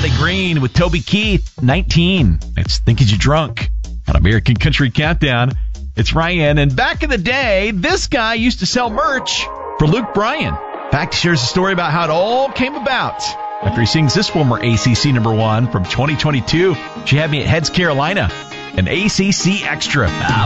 Riley Green with Toby Keith, 19. It's Thinking You Drunk on American Country Countdown. It's Ryan, and back in the day, this guy used to sell merch for Luke Bryan. In fact, he shares a story about how it all came about after he sings this former ACC #1 from 2022. She had me at Heads Carolina, an ACC Extra.